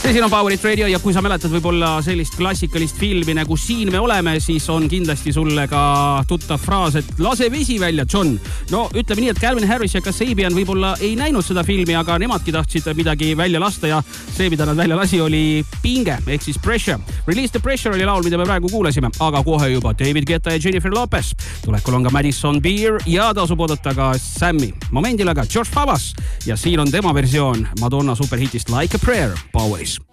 see siin on Powerit Radio ja kui sa mäletad võib-olla sellist klassikalist filmi nagu Siin me oleme, siis on kindlasti sulle ka tuttav fraas, et lase vesi välja, John. No ütleme nii, et Calvin Harris ja Kasabian võib-olla ei näinud seda filmi, aga nemadki tahtsid midagi välja lasta ja see, mida nad välja lasi, oli pinge, ehk siis Pressure. Release the Pressure oli laul, mida me praegu kuulesime, aga kohe juba David Guetta ja Jennifer Lopez. Tulekul on ka Madison Beer ja tasub oodata ka Sammy. Momendil aga George Fabas ja siin on tema versioon Madonna superhitist Like a Prayer Poweris.